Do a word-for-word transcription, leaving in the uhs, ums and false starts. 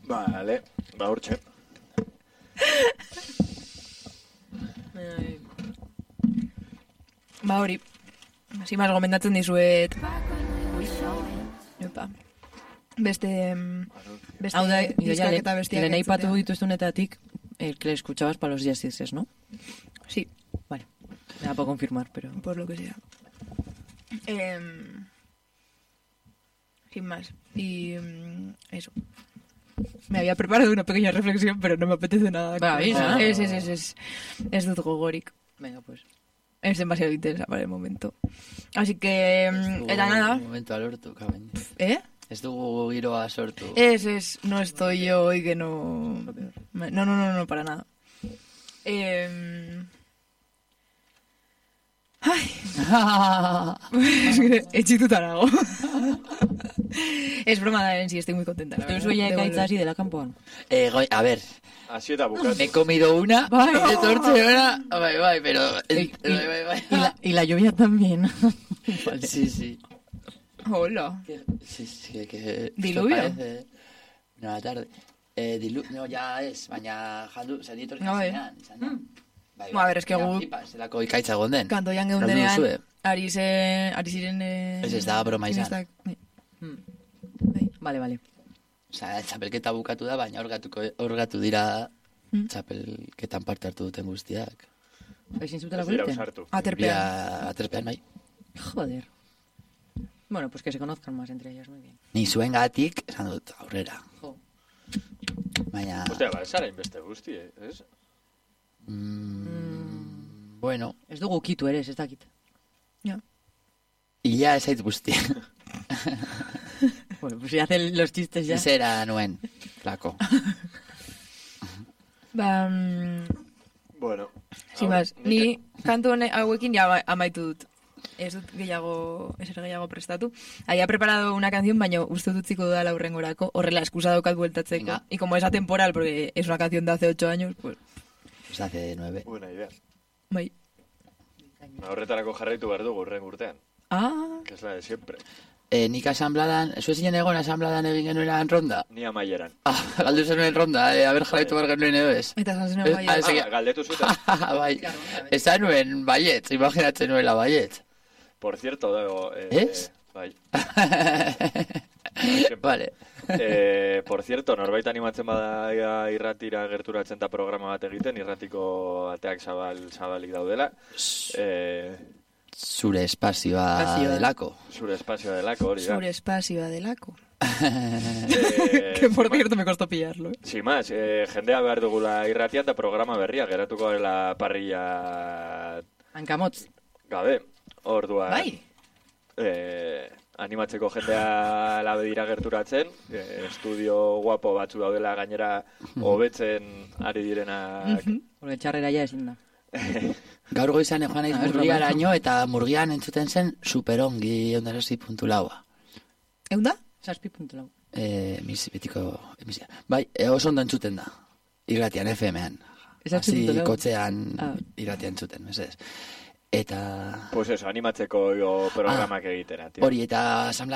Vale, ba hortxe. Ba hori, hasi mas gomendatzen dizuet. Epa. Beste... beste Hau da, diskak eta bestiak lehen aipatu entzutea. dituztunetatik, el que le escuchabas para los días dices, ¿no? Sí. Vale, me da por confirmar, pero... Por lo que sea. Eh, sin más. Y mm, eso. Me había preparado una pequeña reflexión, pero no me apetece nada. Va, avisa. Es, es, es, es, es dut gogorik. Venga, pues. Es demasiado intensa para el momento. Así que, mm, eta nada. Un momento alortu, caben. ¿Eh? Ez dugu giroa sortu. Es, es, no estoy yo hoy que no... No, no, no, no, para nada. Eh... Ay. Es que etxituta nago. Es broma en sí, estoy muy contenta. La Pero verdad, eso ya de cae volver. así de la campoan. Eh, goi, a ver, Así eta bukatu. me he comido una, Bai. de torteona, bai, bai, pero... Y, eh, bai, bai, bai. y la, y la lluvia también. Vale. Sí, sí. Hola. Que- Sí, sí, que... que Diluvio. esto parece Una tarde. Eh, dilu... No, ya es, baina jandu, zer ditorri No, bai. zenean, izan da. Bai, Ba, a ver, es que gu- Flipa, zelako ikaitza gonden. Kantoian Galdu geundenean, duzue. ari ze, ari ziren... Eh, Ez, ez da broma izan. finestak- bai. Mm. Bai. Vale, vale. Osa, txapelketa bukatu da, baina orgatuko, orgatu dira Mm. txapelketan parte hartu duten guztiak. ¿Ezin zutela Ez dira politen? usartu. Aterpean. Bia, aterpean, bai. Joder. Bueno, pues que se conozcan más entre ellas, muy bien. Ni zuen gatik, esan dut, aurrera. Jo. Baina, Ostia, ba, esara inbeste guzti, eh? Ez? mm, bueno, Ez dugu kitu ere, ez dakit. Ja. ila esait guzti. Bueno, pues si hacen los chistes ya. Zera nuen, flako. Ba, mm, Bueno. sin hau, más, nik- ni kantu hone hauekin ya ama- amaitu dut. Ez dut gehiago, ezer gehiago prestatu. Había preparado una canción, baina uste dut ziko dudala hurrengorako. Horrela, eskusa daukat bueltatzeko. Venga. Y como es atemporal, porque es una canción de hace ocho años, pues, Pues hace nueve. Buena idea. bai. Horretarako jarraitu behar dugu urren urtean. Ah, Que es la de siempre. Eh, nik asambladan, zu ezinen egon asambladan egin genuenan ronda? Ni amaieran. Ah, galdu zenuen ronda, eh, haber jarraitu behar genuen edo ez. eta esan zen Ez- bai. ah, ez- Ah, galdetu zuten. bai, esan nuen baietz, imaginatzen nuela baietz. Por cierto, dago... Eh, Ez? Bai. Vale. Eh, por cierto, norbait animatzen bada irratira gerturatzen da programa bat egiten, irratiko ateak zabal, zabalik daudela. Eh, Zure espazioa Espazioa. delako. zure espazioa delako hori da. Zure espazioa delako. Eh, Que por sin más- cierto me costó pillarlo. eh. Sin más, eh, jendea behar dugula irratian eta programa berria, geratuko dela parrilla Hankamotz. gabe. Orduan, Bai. eh, animatzeko jendea labe dira gerturatzen, eh, estudio guapo batzu daudela gainera hobetzen ari direnak. Porque txarrera ja ezin da. Gaur goizan joan naiz Ah, ez murgiaraino eta murgian entzuten zen superongi eundarasi puntu laua. Eunda? Zazpi puntu lau. Eh, mis, betiko emisia. Bai, eh, oso ondo entzuten da. Irratian, F M-an. Zazpi Hasi puntu lau. kotzean Ah. irratian entzuten, mesedez. Eta Pues eso, animatzeko jo programak egitera, tío. hori eta asamblea